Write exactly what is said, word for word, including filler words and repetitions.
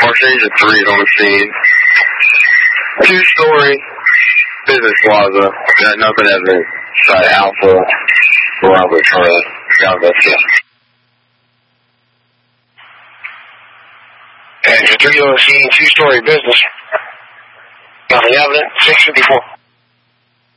Agent three on the scene. Two-story business plaza. Got nothing evident. Side Alpha, Bravo, Charlie. God bless you. Agent three on the scene, two-story business. Nothing evident, six fifty-four.